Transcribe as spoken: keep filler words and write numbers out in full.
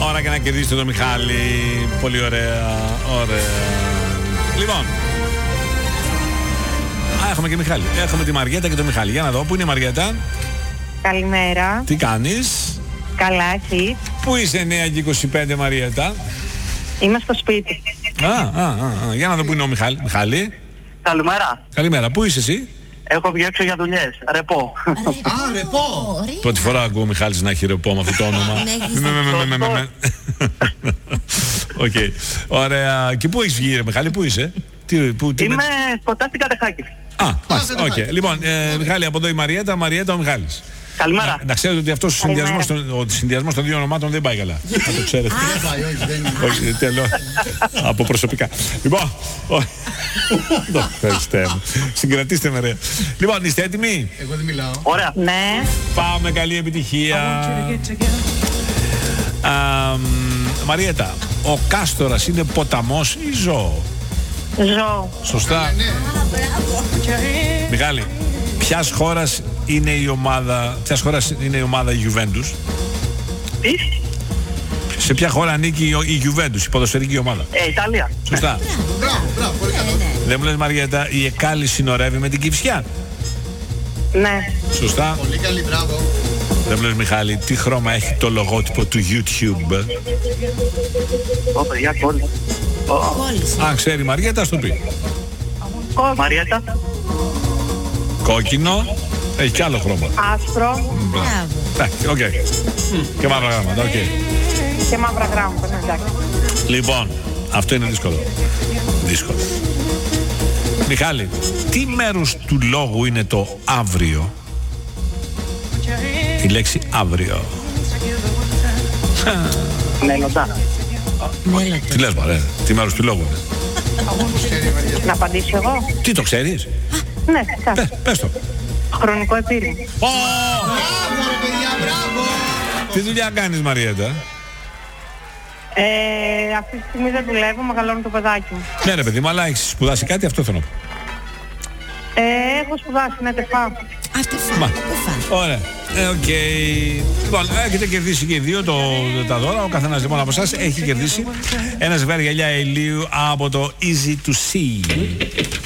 Ώρα και να κερδίσετε τον Μιχάλη. Πολύ ωραία, ωραία. Λοιπόν. Α, έχουμε και Μιχάλη. Έχουμε τη Μαριέτα και τον Μιχάλη. Για να δω, πού είναι η Μαριέτα? Καλημέρα. Τι κάνεις? Καλά, εσύ? Πού είσαι εννιά και είκοσι πέντε, Μαριέτα? Είμαι στο σπίτι. Α, α, α, α. Για να δω πού είναι ο Μιχάλη. Μιχάλη. Καλημέρα. Καλημέρα. Πού είσαι εσύ? Έχω βγει έξω για δουλειές. Ρεπό. Α, ρεπό. Πρώτη φορά ακούω ο Μιχάλης να έχει ρεπό με αυτό το όνομα. Οκ. Ωραία. Και πού έχεις βγει, ρε Μιχάλη, πού είσαι? Είμαι κοντά στην Κατεχάκη. Α, μάλιστα. Οκ. Λοιπόν, Μιχάλη, από εδώ η Μαριέτα, Μαριέτα ο Μιχάλης. Καλημέρα. Να ξέρετε ότι αυτός ο συνδυασμός των, ο συνδυασμός των δύο ονομάτων δεν πάει καλά. Να το ξέρετε. Όχι, τέλος. Από προσωπικά. Λοιπόν, ευχαριστώ. Συγκρατήστε με, ρε. Λοιπόν, είστε έτοιμοι? Εγώ δεν μιλάω. Ωραία. Ναι. Πάμε, καλή επιτυχία. Μαριέτα, ο Κάστορας είναι ποταμός ή ζώο? Ζω. Σωστά. Μιχάλη, ποιας χώρας είναι η ομάδα, ποιας χώρας είναι η ομάδα Juventus? Τι? Σε ποια χώρα ανήκει η Juventus, η ποδοσφαιρική ομάδα? Ε, Ιταλία. Σωστά. Μπράβο, μπράβο, πολύ καλό. Δεν μου λες, Μαριέτα, η Εκάλη συνορεύει με την Κηφισιά? Ναι. Σωστά. Πολύ καλή, μπράβο. Δεν μου λες, Μιχάλη, τι χρώμα έχει το λογότυπο του YouTube? Ω, παιδιά, κόλλη. Αν ξέρει η Μαριέτα, ας το πει. Μαριέτα. Κόκκινο. Έχει κι άλλο χρώμα. Άσπρο. Εντάξει, οκ. Και μαύρα γράμματα, οκ. Και μαύρα γράμματα, ναι, εντάξει. Λοιπόν, αυτό είναι δύσκολο. Δύσκολο. Μιχάλη, τι μέρος του λόγου είναι το αύριο? Η λέξη αύριο. Μέλλοντα. Τι λες, μωρέ, τι μέρος του λόγου είναι? Να απαντήσω εγώ? Τι, το ξέρεις? Ναι, θα. Πες, πες το. Χρονικό επίρρημα. Ω! Μπράβο, ρε παιδιά, μπράβο. Τι δουλειά κάνεις, Μαριέτα? Ε, αυτή τη στιγμή δεν δουλεύω, μεγαλώνω το παιδάκι μου. Ναι, ρε παιδί μου, αλλά έχεις σπουδάσει κάτι, αυτό θέλω να πω. Ε, έχω σπουδάσει, ναι, τεφά. Μα, ωραία. Ε, οκ. Λοιπόν, έχετε κερδίσει και οι δύο το, τα δώρα. Ο καθένας λοιπόν από εσάς έχει κερδίσει ένα ζευγάρι γυαλιά ηλίου από το Easy to See.